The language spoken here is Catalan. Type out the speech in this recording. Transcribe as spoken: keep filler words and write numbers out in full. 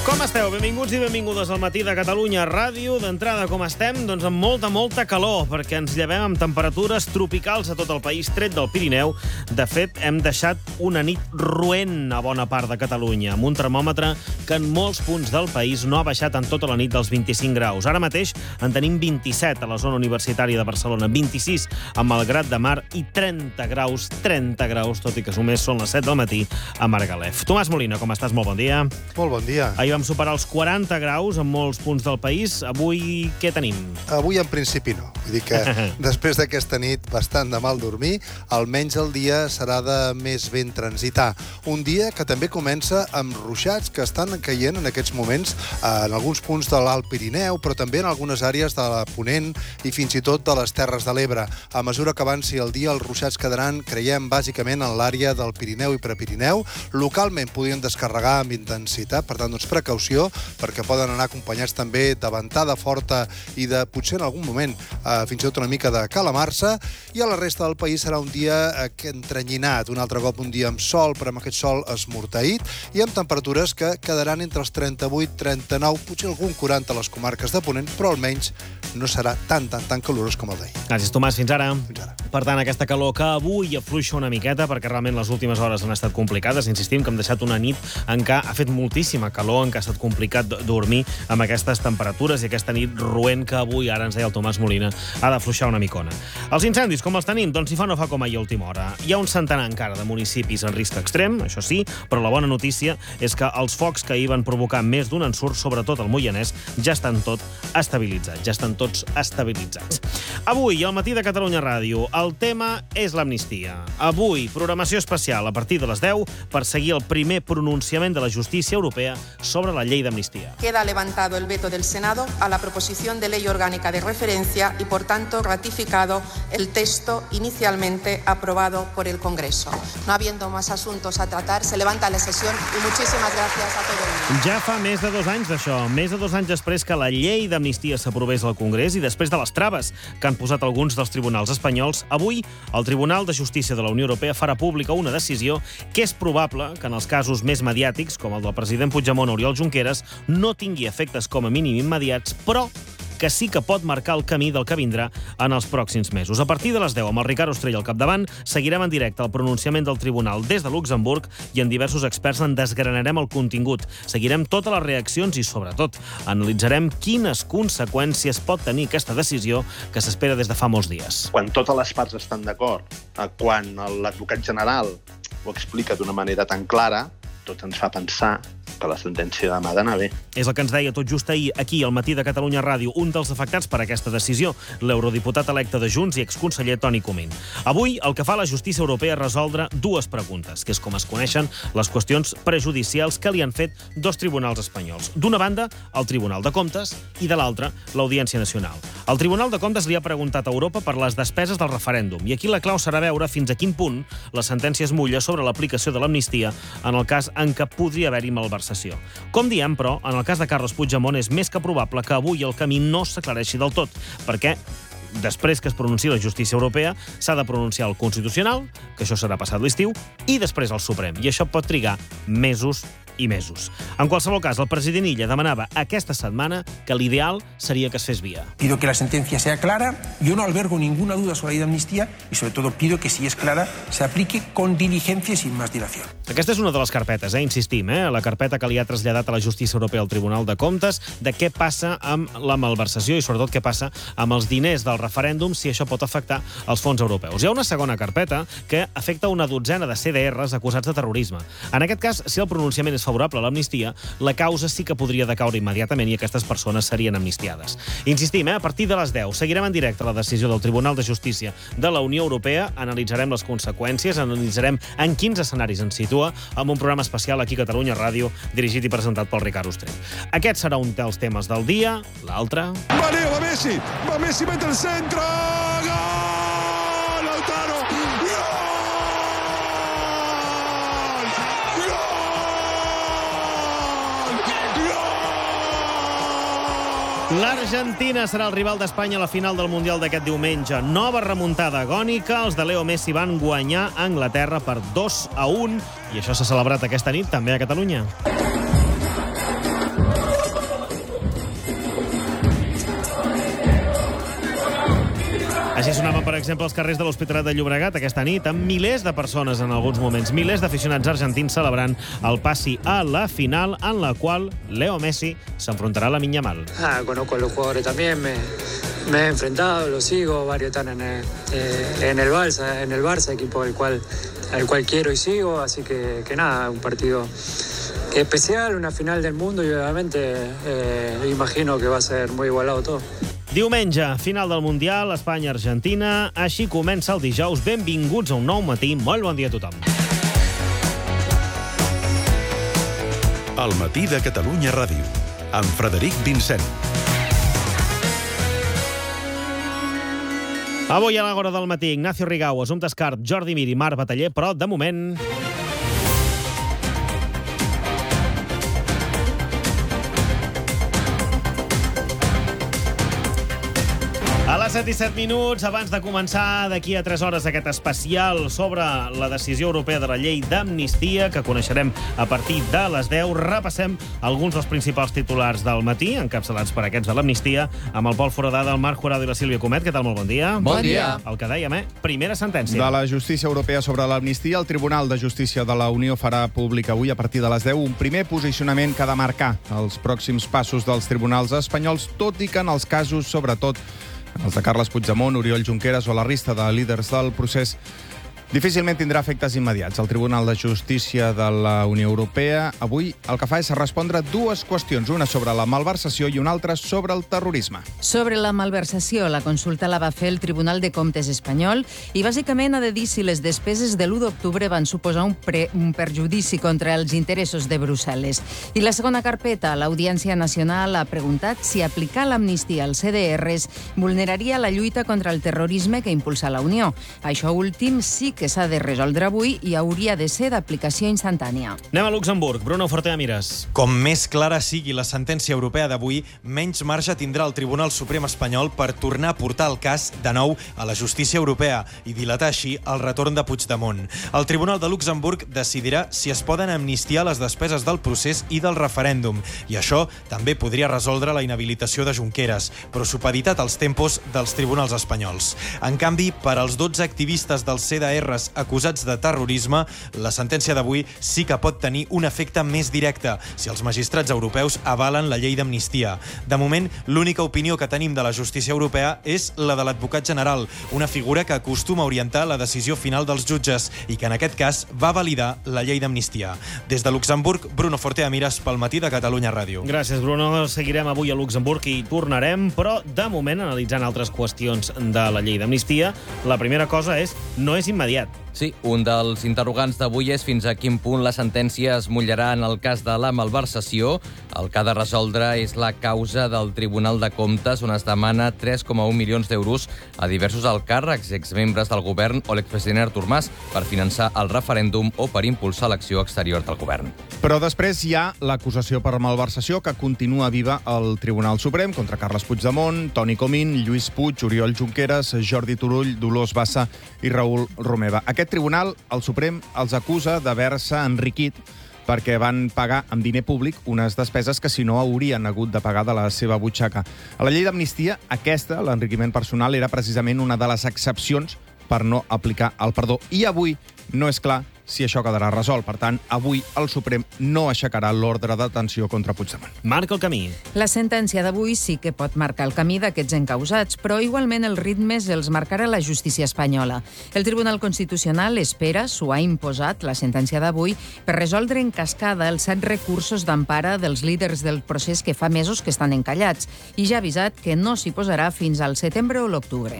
Com esteu? Benvinguts i benvingudes al Matí de Catalunya Ràdio. D'entrada, com estem? Doncs amb molta, molta calor, perquè ens llevem amb temperatures tropicals a tot el país, tret del Pirineu. De fet, hem deixat una nit roent a bona part de Catalunya, amb un termòmetre que en molts punts del país no ha baixat en tota la nit dels vint-i-cinc graus. Ara mateix en tenim vint-i-set a la zona universitària de Barcelona, vint-i-sis a Malgrat de Mar i trenta graus, trenta graus, tot i que només són les set del matí a Margalef. Tomàs Molina, com estàs? Molt bon dia. Molt bon dia. Ahir vam superar els quaranta graus en molts punts del país. Avui què tenim? Avui en principi no. Vull dir que després d'aquesta nit bastant de mal dormir, almenys el dia serà de més ben transitar. Un dia que també comença amb ruixats que estan caient en aquests moments en alguns punts de l'Alt Pirineu, però també en algunes àrees de la Ponent i fins i tot de les Terres de l'Ebre. A mesura que avanci el dia, els ruixats quedaran, creiem, bàsicament en l'àrea del Pirineu i Prepirineu. Localment podrien descarregar amb intensitat, per tant, doncs precaució, perquè poden anar acompanyats també de ventada forta i de, potser en algun moment, eh, fins i tot una mica de calamarsa, i a la resta del país serà un dia eh, entrenyinat, un altre cop un dia amb sol, però amb aquest sol esmorteït, i amb temperatures que quedaran entre els trenta-vuit, trenta-nou, potser algun quaranta a les comarques de Ponent, però almenys no serà tan, tan, tan calorós com el d'ahir. Gràcies, Tomàs. Fins ara. Fins ara. Per tant, aquesta calor que avui afluixa una miqueta, perquè realment les últimes hores han estat complicades. Insistim que hem deixat una nit en què ha fet moltíssima calor, en què ha estat complicat dormir amb aquestes temperatures i aquesta nit roent que avui, ara ens deia el Tomàs Molina, ha d'afluixar una micona. Els incendis, com els tenim? Doncs si fa no fa com ahir a última hora. Hi ha un centenar encara de municipis en risc extrem, això sí, però la bona notícia és que els focs que ahir van provocar més d'un ensurt, sobretot al Moianès, ja estan tot estabilitzats, ja estan tots estabilitzats. Avui, al Matí de Catalunya Ràdio, el tema és l'amnistia. Avui, programació especial a partir de les deu per seguir el primer pronunciament de la justícia europea sobre la llei d'amnistia. Queda levantado el veto del Senado a la proposición de ley orgánica de referencia y, por tanto, ratificado el texto inicialmente aprobado por el Congreso. No habiendo más asuntos a tratar, se levanta la sesión y muchísimas gracias a todo el mundo. Ja fa més de dos anys d'això, més de dos anys després que la llei d'amnistia s'aprovés al Congrés i després de les traves que han posat alguns dels tribunals espanyols, avui el Tribunal de Justícia de la Unió Europea farà pública una decisió que és probable que en els casos més mediàtics, com el del president Puigdemont o Oriol Junqueras, no tingui efectes com a mínim immediats, però que sí que pot marcar el camí del que vindrà en els pròxims mesos. A partir de les deu, amb el Ricard Ostrell al capdavant, seguirem en directe el pronunciament del tribunal des de Luxemburg i en diversos experts en desgranarem el contingut. Seguirem totes les reaccions i, sobretot, analitzarem quines conseqüències pot tenir aquesta decisió que s'espera des de fa molts dies. Quan totes les parts estan d'acord, quan l'advocat general ho explica d'una manera tan clara, tot ens fa pensar que la sentència demà ha d'anar bé. És el que ens deia tot just ahir, aquí, al Matí de Catalunya Ràdio, un dels afectats per aquesta decisió, l'eurodiputat electe de Junts i exconseller Toni Comín. Avui, el que fa la justícia europea és resoldre dues preguntes, que és com es coneixen les qüestions prejudicials que li han fet dos tribunals espanyols. D'una banda, el Tribunal de Comptes, i de l'altra, l'Audiència Nacional. El Tribunal de Comptes li ha preguntat a Europa per les despeses del referèndum, i aquí la clau serà veure fins a quin punt la sentència es mulla sobre l'aplicació de l'amnistia en el cas en què podria haver-hi malversació. Com diem, però, en el cas de Carles Puigdemont és més que probable que avui el camí no s'aclareixi del tot, perquè després que es pronunciï la justícia europea s'ha de pronunciar el Constitucional, que això serà passat l'estiu, i després el Suprem. I això pot trigar mesos i mesos. En qualsevol cas, el president Illa demanava aquesta setmana que l'ideal seria que es fes via. Pido que la sentencia sea clara, yo no albergo ninguna duda sobre la ley de amnistía y sobre todo pido que si es clara se aplique con diligencia y sin más dilación. Aquesta és una de les carpetes, eh? Insistim, eh? La carpeta que li ha traslladat a la justícia europea al Tribunal de Comptes de què passa amb la malversació i sobretot què passa amb els diners del referèndum si això pot afectar els fons europeus. Hi ha una segona carpeta que afecta una dotzena de C D Rs acusats de terrorisme. En aquest cas, si el pronunciament és favorable a l'amnistia, la causa sí que podria decaure immediatament i aquestes persones serien amnistiades. Insistim, eh? A partir de les deu seguirem en directe la decisió del Tribunal de Justícia de la Unió Europea, analitzarem les conseqüències, analitzarem en quins escenaris ens situa amb un programa especial aquí a Catalunya Ràdio, dirigit i presentat pel Ricard Ostrell. Aquest serà un dels temes del dia, l'altre... Va Leo, va Messi, va Messi, mete el centro, gol, Lautaro, gol, gol, gol. L'Argentina serà el rival d'Espanya a la final del Mundial d'aquest diumenge. Nova remuntada agònica, els de Leo Messi van guanyar a Anglaterra per dos a un i això s'ha celebrat aquesta nit també a Catalunya. Així sonaven, per exemple, els carrers de l'Hospitalet de Llobregat aquesta nit, amb milers de persones en alguns moments, milers d'aficionats argentins celebrant el passi a la final, en la qual Leo Messi s'enfrontarà a Lamine Yamal. Ah, conozco a los jugadores también, me, me he enfrentado, los sigo, varios están en el, eh, en el Barça, en el Barça, equipo al cual, al cual quiero y sigo, así que, que nada, un partido especial, una final del mundo y obviamente eh, imagino que va a ser muy igualado todo. Diumenge, final del Mundial, Espanya-Argentina. Així comença el dijous. Benvinguts a un nou matí. Molt bon dia a tothom. El matí de Catalunya Ràdio, amb Frederic Vincent. Avui a l'hora del matí, Ignacio Rigau, Assumpta Escarp, Jordi Mir i Marc Bataller, però de moment... A les set i set minuts, abans de començar d'aquí a tres hores aquest especial sobre la decisió europea de la llei d'amnistia, que coneixerem a partir de les deu, repassem alguns dels principals titulars del matí, encapçalats per aquests de l'amnistia, amb el Pol Foradada, el Marc Jurado i la Sílvia Comet. Què tal? Molt bon dia. Bon dia. El que dèiem, eh? Primera sentència. De la justícia europea sobre l'amnistia, el Tribunal de Justícia de la Unió farà públic avui, a partir de les deu, un primer posicionament que ha de marcar els pròxims passos dels tribunals espanyols, tot i que en els casos, sobretot, els de Carles Puigdemont, Oriol Junqueras o la resta de líders del procés, difícilment tindrà efectes immediats. El Tribunal de Justícia de la Unió Europea avui el que fa és respondre dues qüestions, una sobre la malversació i una altra sobre el terrorisme. Sobre la malversació, la consulta la va fer el Tribunal de Comptes espanyol i bàsicament ha de dir si les despeses de l'u d'octubre van suposar un, pre, un perjudici contra els interessos de Brussel·les. I la segona carpeta, l'Audiència Nacional ha preguntat si aplicar l'amnistia als C D Rs vulneraria la lluita contra el terrorisme que impulsa la Unió. Això últim sí que s'ha de resoldre avui i hauria de ser d'aplicació instantània. Anem a Luxemburg. Bruno Fortea Mires. Com més clara sigui la sentència europea d'avui, menys marge tindrà el Tribunal Suprem espanyol per tornar a portar el cas de nou a la justícia europea i dilatar així el retorn de Puigdemont. El Tribunal de Luxemburg decidirà si es poden amnistiar les despeses del procés i del referèndum, i això també podria resoldre la inhabilitació de Junqueras, però supeditat als tempos dels tribunals espanyols. En canvi, per als dotze activistes del C D R acusats de terrorisme, la sentència d'avui sí que pot tenir un efecte més directe si els magistrats europeus avalen la llei d'amnistia. De moment, l'única opinió que tenim de la justícia europea és la de l'advocat general, una figura que acostuma a orientar la decisió final dels jutges i que en aquest cas va validar la llei d'amnistia. Des de Luxemburg, Bruno Fortea Mires pel matí de Catalunya Ràdio. Gràcies, Bruno. Seguirem avui a Luxemburg i tornarem, però de moment analitzant altres qüestions de la llei d'amnistia. La primera cosa és, no és immediat. Sí, un dels interrogants d'avui és fins a quin punt la sentència es mullarà en el cas de la malversació. El que ha de resoldre és la causa del Tribunal de Comptes, on es demana tres coma un milions d'euros a diversos alts càrrecs, exmembres del govern o l'expresident Artur Mas, per finançar el referèndum o per impulsar l'acció exterior del govern. Però després hi ha l'acusació per malversació que continua viva al Tribunal Suprem contra Carles Puigdemont, Toni Comín, Lluís Puig, Oriol Junqueras, Jordi Turull, Dolors Bassa i Raül Romeva. Aquest tribunal, el Suprem, els acusa d'haver-se enriquit perquè van pagar amb diner públic unes despeses que, si no, haurien hagut de pagar de la seva butxaca. A la llei d'amnistia, aquesta, l'enriquiment personal, era precisament una de les excepcions per no aplicar el perdó. I avui no és clar si això quedarà resolt. Per tant, avui el Suprem no aixecarà l'ordre de detenció contra Puigdemont. Marca el camí. La sentència d'avui sí que pot marcar el camí d'aquests encausats, però igualment els ritmes els marcarà la justícia espanyola. El Tribunal Constitucional espera, s'ho ha imposat, la sentència d'avui, per resoldre en cascada els set recursos d'empara dels líders del procés que fa mesos que estan encallats, i ja ha avisat que no s'hi posarà fins al setembre o l'octubre.